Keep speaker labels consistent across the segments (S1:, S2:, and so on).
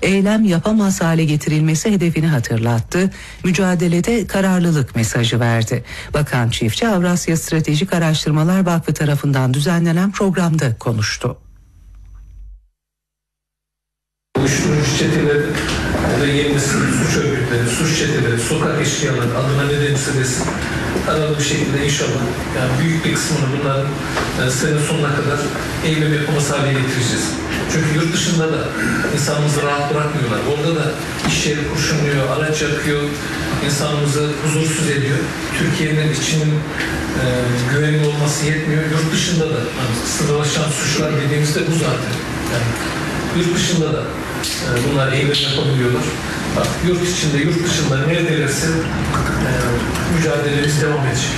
S1: eylem yapamaz hale getirilmesi hedefini hatırlattı. Mücadelede kararlılık mesajı verdi. Bakan Çiftçi, Avrasya Stratejik Araştırmalar Vakfı tarafından düzenlenen programda konuştu.
S2: Uyuşturucu çeteleri ya da yeni nesil suç örgütleri, suç çeteleri, sokak eşkıyaları adına ne denirse desin kararlı bir şekilde inşallah yani büyük bir kısmını bunların sene sonuna kadar eylem yapılması hale getireceğiz. Çünkü yurt dışında da insanımızı rahat bırakmıyorlar. Orada da iş yeri kurşunluyor, araç yakıyor, insanımızı huzursuz ediyor. Türkiye'nin içinin güvenli olması yetmiyor. Yurt dışında da hani, sınırlaşan suçlar dediğimizde bu zaten. Yani, yurt dışında da bunlar eylem yapabiliyorlar. Bak, yurt içinde, yurt dışında neredelerse mücadelemiz devam edecek.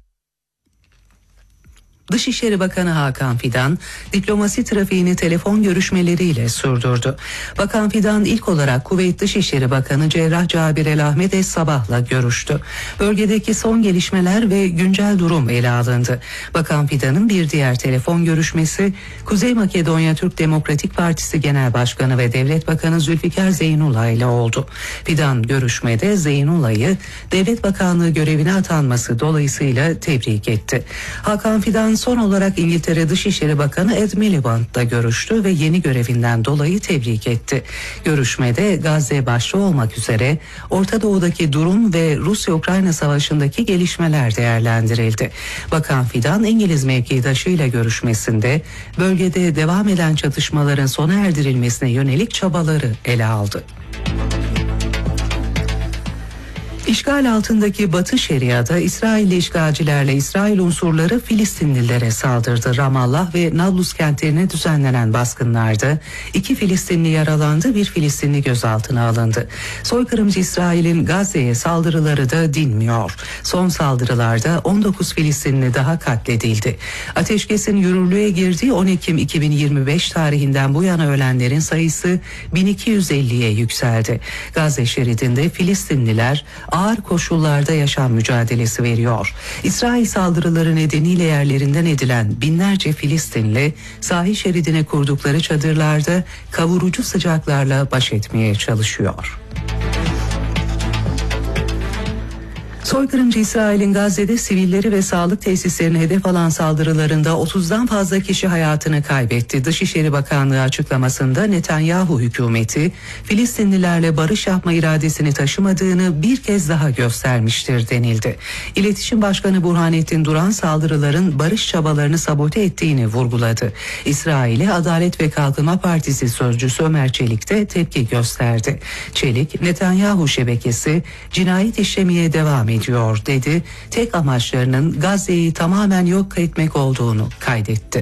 S1: Dışişleri Bakanı Hakan Fidan, diplomasi trafiğini telefon görüşmeleriyle sürdürdü. Bakan Fidan ilk olarak Kuveyt Dışişleri Bakanı Cerrah Cabir El Ahmed Es Sabah'la görüştü. Bölgedeki son gelişmeler ve güncel durum ele alındı. Bakan Fidan'ın bir diğer telefon görüşmesi, Kuzey Makedonya Türk Demokratik Partisi Genel Başkanı ve Devlet Bakanı Zülfikar Zeynullah ile oldu. Fidan görüşmede Zeynullah'ı Devlet Bakanlığı görevine atanması dolayısıyla tebrik etti. Hakan Fidan son olarak İngiltere Dışişleri Bakanı Ed Miliband'la görüştü ve yeni görevinden dolayı tebrik etti. Görüşmede Gazze başta olmak üzere Orta Doğu'daki durum ve Rusya-Ukrayna savaşındaki gelişmeler değerlendirildi. Bakan Fidan, İngiliz mevkidaşıyla görüşmesinde bölgede devam eden çatışmaların sona erdirilmesine yönelik çabaları ele aldı. İşgal altındaki Batı Şeria'da İsrailli işgalcilerle İsrail unsurları Filistinlilere saldırdı. Ramallah ve Nablus kentlerine düzenlenen baskınlarda 2 Filistinli yaralandı, 1 Filistinli gözaltına alındı. Soykırımcı İsrail'in Gazze'ye saldırıları da dinmiyor. Son saldırılarda 19 Filistinli daha katledildi. Ateşkesin yürürlüğe girdiği 10 Ekim 2025 tarihinden bu yana ölenlerin sayısı 1250'ye yükseldi. Gazze şeridinde Filistinliler ağır koşullarda yaşam mücadelesi veriyor. İsrail saldırıları nedeniyle yerlerinden edilen binlerce Filistinli sahil şeridine kurdukları çadırlarda kavurucu sıcaklarla baş etmeye çalışıyor. Soykırımcı İsrail'in Gazze'de sivilleri ve sağlık tesislerine hedef alan saldırılarında 30'dan fazla kişi hayatını kaybetti. Dışişleri Bakanlığı açıklamasında Netanyahu hükümeti Filistinlilerle barış yapma iradesini taşımadığını bir kez daha göstermiştir denildi. İletişim Başkanı Burhanettin Duran saldırıların barış çabalarını sabote ettiğini vurguladı. İsrail'e Adalet ve Kalkınma Partisi sözcüsü Ömer Çelik de tepki gösterdi. Çelik, Netanyahu şebekesi cinayet işlemeye devam ediyor dedi. Tek amaçlarının Gazze'yi tamamen yok etmek olduğunu kaydetti.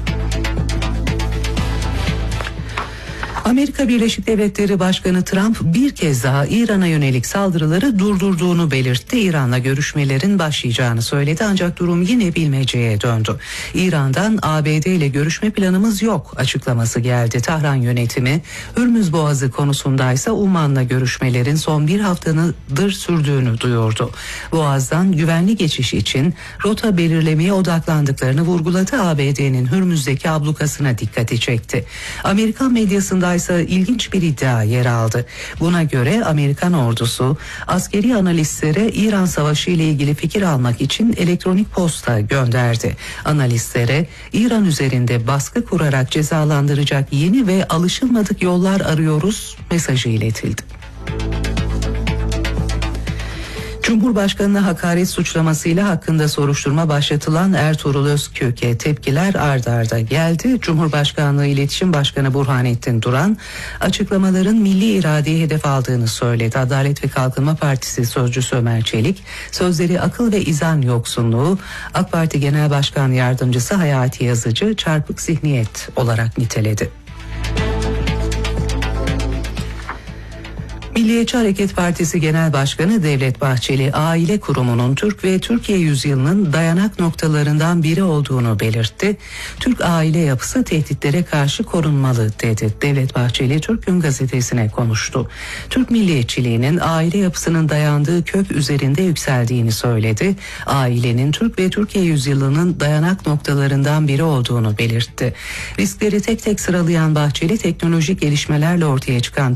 S1: Amerika Birleşik Devletleri Başkanı Trump bir kez daha İran'a yönelik saldırıları durdurduğunu belirtti. İran'la görüşmelerin başlayacağını söyledi ancak durum yine bilmeceye döndü. İran'dan ABD ile görüşme planımız yok açıklaması geldi. Tahran yönetimi Hürmüz Boğazı konusundaysa Umman'la görüşmelerin son bir haftadır sürdüğünü duyurdu. Boğaz'dan güvenli geçiş için rota belirlemeye odaklandıklarını vurguladı. ABD'nin Hürmüz'deki ablukasına dikkati çekti. Amerikan medyasında ise ilginç bir iddia yer aldı. Buna göre Amerikan ordusu askeri analistlere İran Savaşı ile ilgili fikir almak için elektronik posta gönderdi. Analistlere İran üzerinde baskı kurarak cezalandıracak yeni ve alışılmadık yollar arıyoruz mesajı iletildi. Cumhurbaşkanına hakaret suçlamasıyla hakkında soruşturma başlatılan Ertuğrul Özkök'e tepkiler ard arda geldi. Cumhurbaşkanlığı İletişim Başkanı Burhanettin Duran açıklamaların milli iradeye hedef aldığını söyledi. Adalet ve Kalkınma Partisi sözcüsü Ömer Çelik sözleri akıl ve izan yoksunluğu, AK Parti Genel Başkan Yardımcısı Hayati Yazıcı çarpık zihniyet olarak niteledi. Milliyetçi Hareket Partisi Genel Başkanı Devlet Bahçeli, aile kurumunun Türk ve Türkiye yüzyılının dayanak noktalarından biri olduğunu belirtti. Türk aile yapısı tehditlere karşı korunmalı dedi. Devlet Bahçeli, Türk Gün Gazetesi'ne konuştu. Türk milliyetçiliğinin aile yapısının dayandığı kök üzerinde yükseldiğini söyledi. Ailenin Türk ve Türkiye yüzyılının dayanak noktalarından biri olduğunu belirtti. Riskleri tek tek sıralayan Bahçeli, teknolojik gelişmelerle ortaya çıkan